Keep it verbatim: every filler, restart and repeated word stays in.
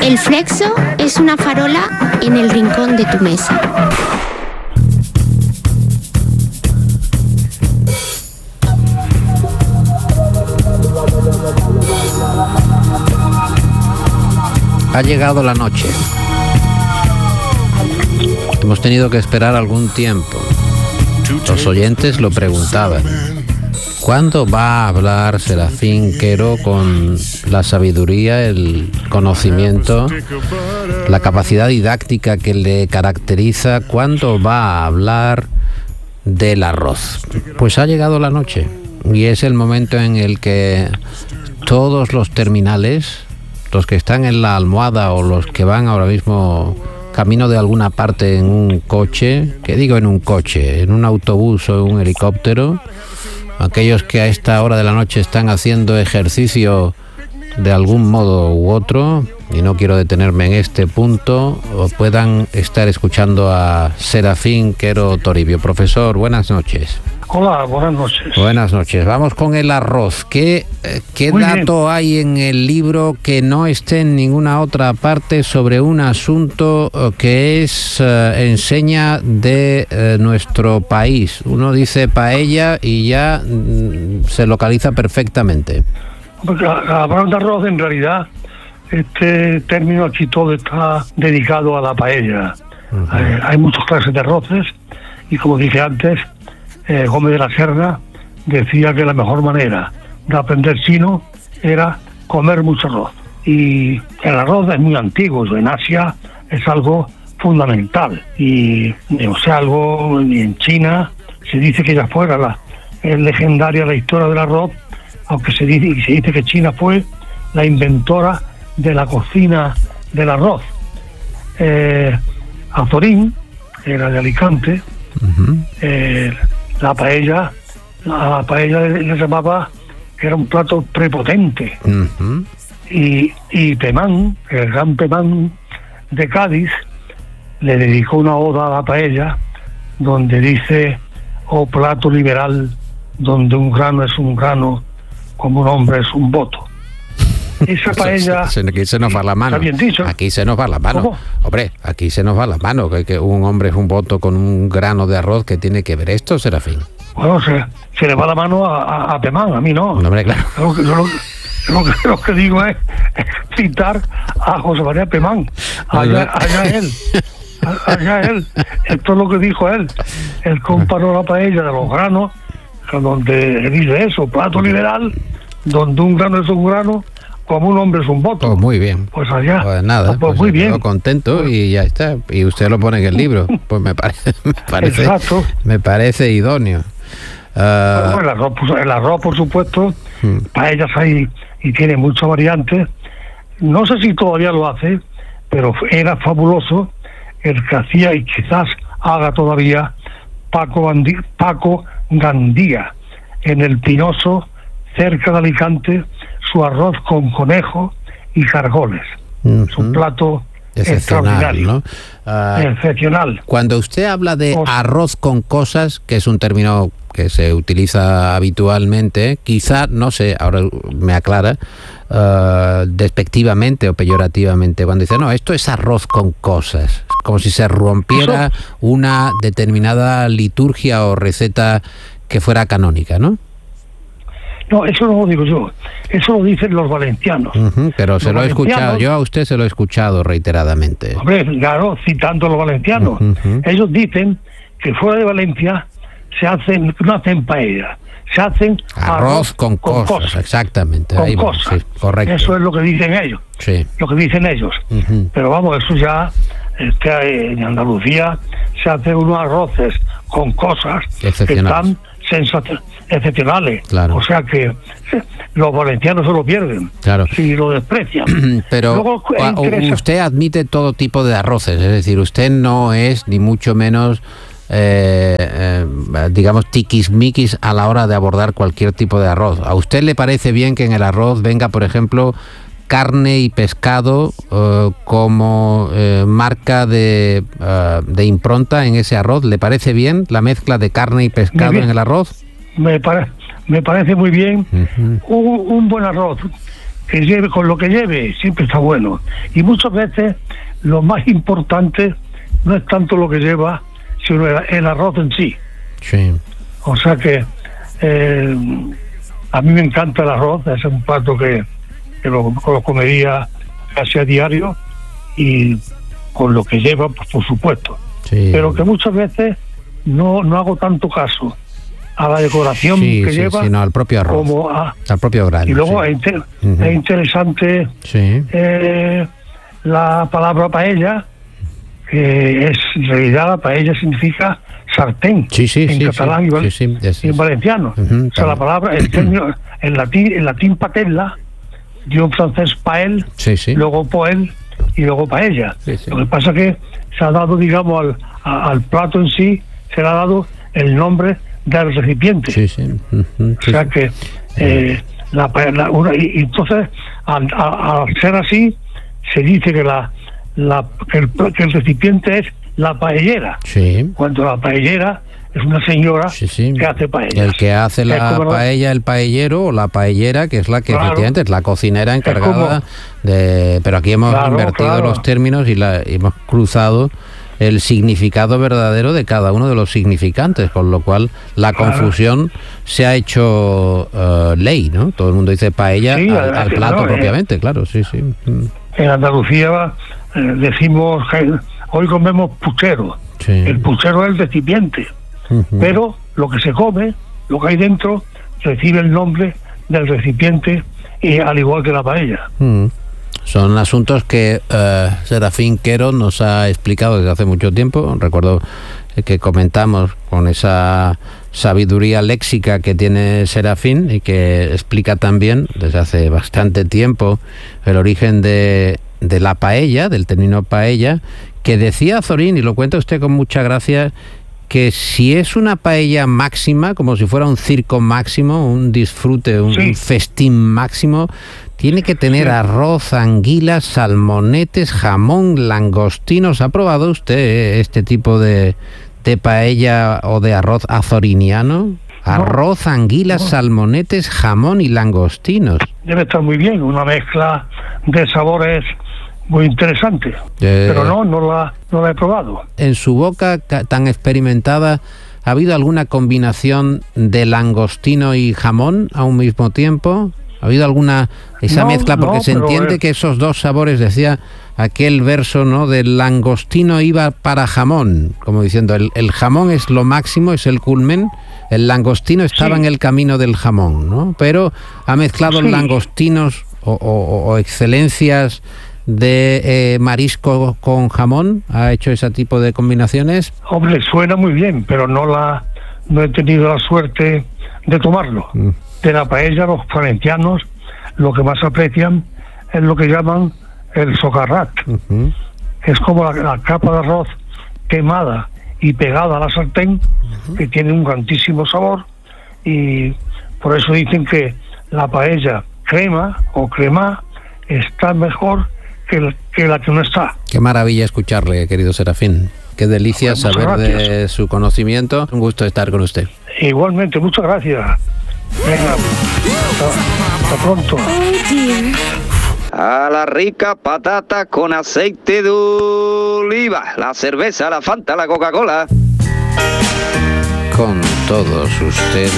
El flexo es una farola en el rincón de tu mesa. Ha llegado la noche. Hemos tenido que esperar algún tiempo. Los oyentes lo preguntaban. ¿Cuándo va a hablar Serafín Quero con la sabiduría, el conocimiento, la capacidad didáctica que le caracteriza? ¿Cuándo va a hablar del arroz? Pues ha llegado la noche y es el momento en el que todos los terminales, los que están en la almohada o los que van ahora mismo camino de alguna parte en un coche, ¿qué digo en un coche? En un autobús o en un helicóptero, aquellos que a esta hora de la noche están haciendo ejercicio de algún modo u otro, y no quiero detenerme en este punto, o puedan estar escuchando a Serafín Quero Toribio. Profesor, buenas noches. Hola, buenas noches. Buenas noches. Vamos con el arroz. ¿Qué, qué dato bien. hay en el libro que no esté en ninguna otra parte sobre un asunto que es eh, enseña de eh, nuestro país? Uno dice paella y ya mm, se localiza perfectamente. Porque hablando de arroz, en realidad, este término aquí todo está dedicado a la paella. Uh-huh. Hay, hay muchas clases de arroces y, como dije antes, Eh, Gómez de la Serna decía que la mejor manera de aprender chino era comer mucho arroz. Y el arroz es muy antiguo, en Asia es algo fundamental. Y o sea, algo en China se dice que ya fuera la, es legendaria la historia del arroz, aunque se dice, se dice que China fue la inventora de la cocina del arroz. Eh, Azorín era de Alicante. Uh-huh. eh, La paella, la paella le llamaba que era un plato prepotente. Uh-huh. Y, y Pemán, el gran Pemán de Cádiz, le dedicó una oda a la paella donde dice: oh plato liberal, donde un grano es un grano, como un hombre es un voto. Esa paella... Aquí se nos va la mano. ¿Está bien dicho? Aquí se nos va la mano. ¿Cómo? Hombre, aquí se nos va la mano. Que, que un hombre es un voto con un grano de arroz. ¿Qué tiene que ver esto, Serafín? Bueno, se, se le va la mano a, a, a Pemán, a mí no. No, hombre, claro. Lo que, lo, lo, que, lo que digo es citar a José María Pemán. Allá, allá él. Allá él. Esto es lo que dijo él. Él comparó la paella de los granos, donde dice eso, plato liberal, donde un grano es un grano, como un hombre es un voto. Oh, muy bien. Pues allá. Pues nada, pues, pues muy bien. Contento y ya está. Y usted lo pone en el libro. Pues me parece, me parece, Exacto. me parece idóneo. Uh... Bueno, el arroz, el arroz, por supuesto, hmm. paellas hay y tiene muchas variantes. No sé si todavía lo hace, pero era fabuloso el que hacía y quizás haga todavía Paco, Bandí, Paco Gandía en el Pinoso, cerca de Alicante, su arroz con conejo y cargoles. Uh-huh. Es un plato excepcional, ¿no? Uh, excepcional. Cuando usted habla de arroz con cosas, que es un término que se utiliza habitualmente, quizá, no sé, ahora me aclara, uh, despectivamente o peyorativamente, cuando dice, no, esto es arroz con cosas, como si se rompiera ¿Eso? una determinada liturgia o receta que fuera canónica, ¿no? No, eso no lo digo yo, eso lo dicen los valencianos. Uh-huh, pero los se lo he escuchado, yo a usted se lo he escuchado reiteradamente. Hombre, claro, citando a los valencianos. Uh-huh. Ellos dicen que fuera de Valencia se hacen, no hacen paella, se hacen arroz, arroz con, con cosas, cosas, exactamente. Con ahí cosas. Va, sí, correcto. Eso es lo que dicen ellos. Sí. Lo que dicen ellos. Uh-huh. Pero vamos, eso ya, este, en Andalucía se hacen unos arroces con cosas que están sensacionales. excepcionales, claro. O sea que los valencianos se lo pierden, claro. Si lo desprecian. Pero Luego, interesa... usted admite todo tipo de arroces, es decir, usted no es ni mucho menos eh, eh, digamos tiquismiquis a la hora de abordar cualquier tipo de arroz. ¿A usted le parece bien que en el arroz venga, por ejemplo, carne y pescado uh, como uh, marca de, uh, de impronta en ese arroz? ¿Le parece bien la mezcla de carne y pescado en el arroz? Me, pare, me parece muy bien. Uh-huh. un, un buen arroz que lleve, con lo que lleve, siempre está bueno. Y muchas veces lo más importante no es tanto lo que lleva, sino el, el arroz en sí. Sí. O sea que eh, a mí me encanta el arroz, es un plato que, que lo, lo comería casi a diario, y con lo que lleva, pues, por supuesto. Sí. Pero que muchas veces no, no hago tanto caso a la decoración sí, que sí, lleva, sino al propio arroz, como a, al propio grano. y luego sí. es, inter, Uh-huh. es interesante Sí. eh, la palabra paella, que es, en realidad la paella significa sartén, Sí, sí, en sí, catalán sí, y, val- sí, sí, es- y en valenciano. Uh-huh, O sea, la palabra, el término, en latín, en latín patella, dio en francés pael, Sí, sí. luego poel y luego paella. Sí, sí. Lo que pasa es que se ha dado, digamos, al, a- al plato en sí, se le ha dado el nombre del recipiente. Sí, sí. Uh-huh, O sí, sea sí. que eh, la, pa- la- una- y, y entonces al, a- al ser así se dice que la, la que, el, que el recipiente es la paellera, Sí. cuando la paellera es una señora Sí, sí. que hace paellas. El que hace Es la como la- paella, el paellero, o la paellera, que es la que Claro. efectivamente es la cocinera encargada como- de... Pero aquí hemos Claro, invertido claro. los términos y, la, y hemos cruzado el significado verdadero de cada uno de los significantes, con lo cual la Claro. confusión se ha hecho eh, ley, ¿no? Todo el mundo dice paella Sí, al, además al que plato no, eh. propiamente, claro, sí, sí. Mm, En Andalucía eh, decimos que hoy comemos puchero. sí. El puchero es el recipiente, Ujú. pero lo que se come, lo que hay dentro, recibe el nombre del recipiente, y al igual que la paella. Mm. Son asuntos que eh, Serafín Quero nos ha explicado desde hace mucho tiempo. Recuerdo eh, que comentamos con esa sabiduría léxica que tiene Serafín y que explica también desde hace bastante tiempo el origen de, de la paella, del término paella, que decía Azorín, y lo cuenta usted con mucha gracia, que si es una paella máxima, como si fuera un circo máximo, un disfrute, un, Sí. un festín máximo, tiene que tener Sí. arroz, anguilas, salmonetes, jamón, langostinos. ¿Ha probado usted este tipo de, de paella o de arroz azoriniano? Arroz, anguilas, No. salmonetes, jamón y langostinos. Debe estar muy bien, una mezcla de sabores muy interesante. Eh, Pero no, no la, no la he probado. En su boca ca- tan experimentada, ¿ha habido alguna combinación de langostino y jamón a un mismo tiempo? ¿Ha habido alguna esa No, mezcla? Porque no, se pero, entiende eh, que esos dos sabores, decía aquel verso, ¿no? Del langostino iba para jamón, como diciendo, el, el jamón es lo máximo, es el culmen, el langostino estaba Sí. en el camino del jamón, ¿no? Pero ha mezclado Sí. langostinos o, o- o excelencias de eh, marisco con jamón, ha hecho ese tipo de combinaciones. Hombre, suena muy bien, pero no la no he tenido la suerte de tomarlo. Mm. De la paella, los valencianos lo que más aprecian es lo que llaman el socarrat. Ujú. Es como la, la capa de arroz quemada y pegada a la sartén, que tiene un grandísimo sabor, y por eso dicen que la paella crema o crema está mejor que la que, la que no está. Qué maravilla escucharle, querido Serafín. Qué delicia Pues muchas saber de gracias. su conocimiento. Un gusto estar con usted. Igualmente, muchas gracias. Venga, hasta, hasta pronto. Oh dear. A la rica patata con aceite de oliva, la cerveza, la Fanta, la Coca-Cola. Con todos ustedes.